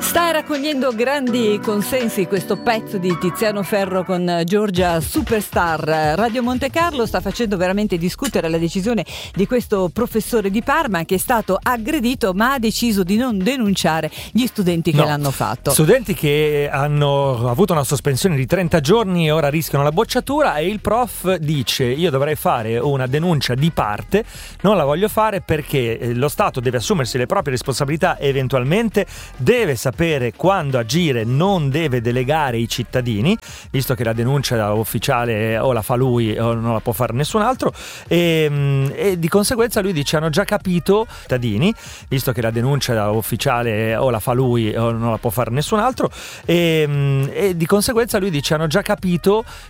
Sta raccogliendo grandi consensi questo pezzo di Tiziano Ferro con Giorgia Superstar. Radio Monte Carlo sta facendo veramente discutere la decisione di questo professore di Parma che è stato aggredito ma ha deciso di non denunciare gli studenti che l'hanno fatto. Studenti che hanno avuto una sospensione di 30 giorni e ora rischiano la bocciatura, e il prof dice: io dovrei fare una denuncia di parte, non la voglio fare perché lo Stato deve assumersi le proprie responsabilità, eventualmente deve sapere quando agire, non deve delegare i cittadini, visto che la denuncia ufficiale o la fa lui o non la può fare nessun altro, e di conseguenza lui dice: hanno già capito cittadini, visto che la denuncia ufficiale o la fa lui o non la può fare nessun altro, e di conseguenza lui dice: hanno già capito